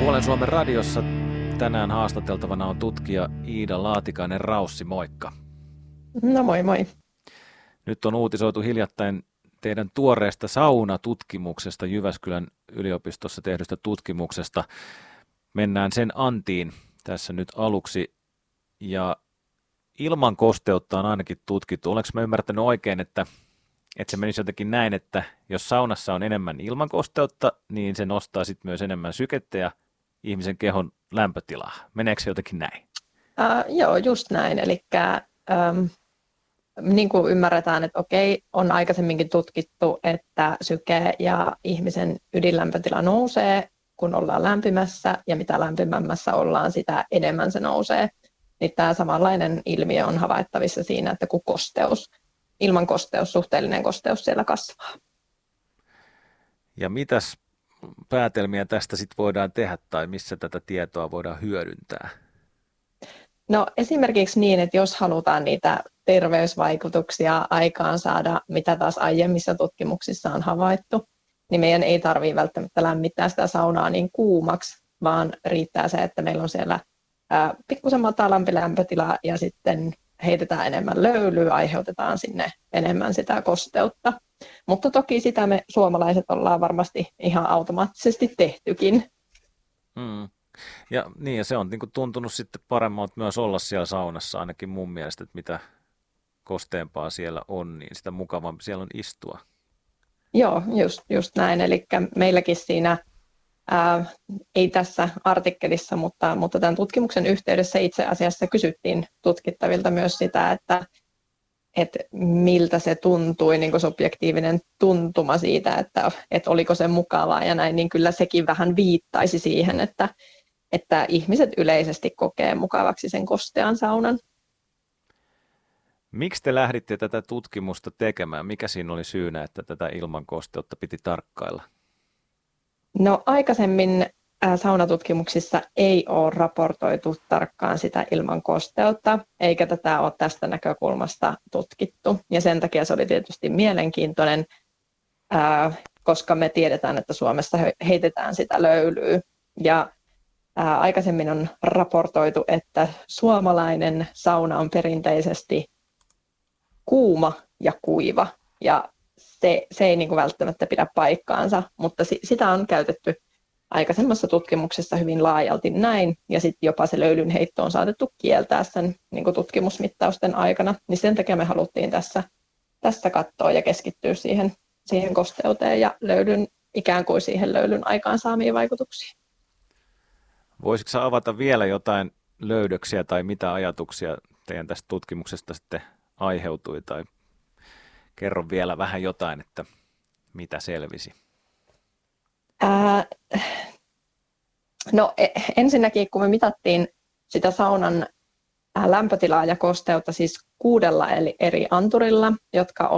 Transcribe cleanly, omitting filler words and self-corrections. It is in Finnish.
Puolen Suomen radiossa tänään haastateltavana on tutkija Iida Laatikainen-Raussi, moikka. No moi moi. Nyt on uutisoitu hiljattain teidän tuoreesta saunatutkimuksesta, Jyväskylän yliopistossa tehdystä tutkimuksesta. Mennään sen antiin tässä nyt aluksi. Ja ilman kosteutta on ainakin tutkittu. Olenko mä ymmärtänyt oikein, että se menisi jotenkin näin, että jos saunassa on enemmän ilmankosteutta, niin se nostaa sitten myös enemmän sykettä ja ihmisen kehon lämpötilaa. Meneekö se jotenkin näin? Joo, just näin. Eli niin kuin ymmärretään, että okei, on aikaisemminkin tutkittu, että syke ja ihmisen ydinlämpötila nousee, kun ollaan lämpimässä, ja mitä lämpimämmässä ollaan, sitä enemmän se nousee. Niin tämä samanlainen ilmiö on havaittavissa siinä, että kun ilman kosteus, suhteellinen kosteus siellä kasvaa. Ja mitäs päätelmiä tästä sitten voidaan tehdä, tai missä tätä tietoa voidaan hyödyntää? No esimerkiksi niin, että jos halutaan niitä terveysvaikutuksia aikaan saada, mitä taas aiemmissa tutkimuksissa on havaittu, niin meidän ei tarvitse välttämättä lämmittää sitä saunaa niin kuumaksi, vaan riittää se, että meillä on siellä pikkusen matalampi lämpötila ja sitten heitetään enemmän löylyä, aiheutetaan sinne enemmän sitä kosteutta. Mutta toki sitä me suomalaiset ollaan varmasti ihan automaattisesti tehtykin. Ja niin, ja se on niin kuin tuntunut sitten paremmalta myös olla siellä saunassa, ainakin mun mielestä, että mitä kosteempaa siellä on, niin sitä mukavampi siellä on istua. Joo, just näin. Eli meilläkin siinä, ei tässä artikkelissa, mutta tämän tutkimuksen yhteydessä itse asiassa kysyttiin tutkittavilta myös sitä, että miltä se tuntui, niin kuin subjektiivinen tuntuma siitä, että oliko se mukavaa ja näin, niin kyllä sekin vähän viittaisi siihen, että ihmiset yleisesti kokee mukavaksi sen kostean saunan. Miksi te lähditte tätä tutkimusta tekemään? Mikä siinä oli syynä, että tätä ilmankosteutta piti tarkkailla? No aikaisemmin saunatutkimuksissa ei ole raportoitu tarkkaan sitä ilmankosteutta, eikä tätä ole tästä näkökulmasta tutkittu. Ja sen takia se oli tietysti mielenkiintoinen, koska me tiedetään, että Suomessa heitetään sitä löylyä. Ja aikaisemmin on raportoitu, että suomalainen sauna on perinteisesti kuuma ja kuiva, ja se ei niin kuin välttämättä pidä paikkaansa, mutta sitä on käytetty aikaisemmassa tutkimuksessa hyvin laajalti näin, ja sitten jopa se löylyn heitto on saatettu kieltää sen niin kuin tutkimusmittausten aikana, niin sen takia me haluttiin tässä katsoa ja keskittyä siihen kosteuteen ja ikään kuin siihen löylyn aikaansaamiin vaikutuksiin. Voisitko sä avata vielä jotain löydöksiä tai mitä ajatuksia teidän tästä tutkimuksesta sitten aiheutui, tai kerro vielä vähän jotain, että mitä selvisi? No ensinnäkin, kun me mitattiin sitä saunan lämpötilaa ja kosteutta siis 6 eri anturilla, jotka